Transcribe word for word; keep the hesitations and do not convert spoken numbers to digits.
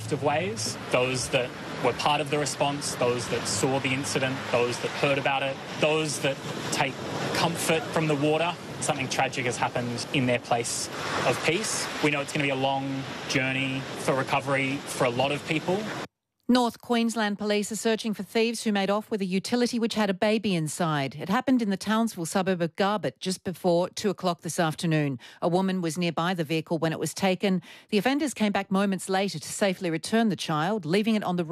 raft of ways. Those that were part of the response, those that saw the incident, those that heard about it, those that take comfort from the water. Something tragic has happened in their place of peace. We know it's going to be a long journey for recovery for a lot of people. North Queensland Police are searching for thieves who made off with a utility which had a baby inside. It happened in the Townsville suburb of Garbutt just before two o'clock this afternoon. A woman was nearby the vehicle when it was taken. The offenders came back moments later to safely return the child, leaving it on the